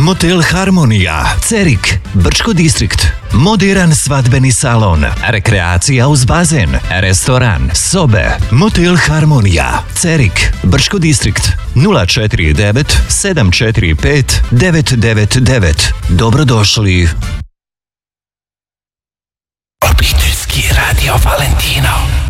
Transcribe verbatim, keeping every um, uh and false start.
Motel Harmonija, Cerik, Brčko distrikt. Moderan svadbeni salon, rekreacija uz bazen, restoran, sobe. Motel Harmonija, Cerik, Brčko distrikt. nula četiri devet sedam četiri pet devet devet devet. Dobrodošli. Obiteljski radio Valentino.